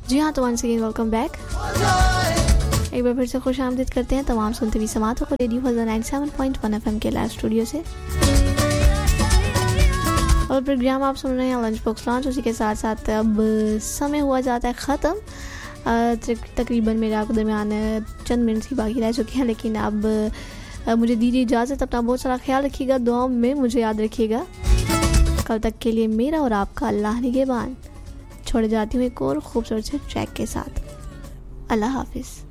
जी हाँ, तो once again welcome back. एक बार फिर से खुश आमदीद करते हैं तमाम सुनते हुए समातों को रेडियो फजल 97.1 FM के लाइव स्टूडियो से। और प्रोग्राम आप सुन रहे हैं लंच बॉक्स लॉन्च। उसी के साथ साथ अब समय हुआ जाता है ख़त्म। तकरीबन मेरे आपके दरमियान चंद मिनट ही बाकी रह चुके हैं, लेकिन अब मुझे दीजिए इजाज़त। अपना बहुत सारा ख्याल रखिएगा, दुआओं में मुझे याद रखिएगा। कल तक के लिए मेरा और आपका अल्लाह निगहबान। छोड़ जाती हूँ एक और खूबसूरत से ट्रैक के साथ। अल्लाह हाफिज़।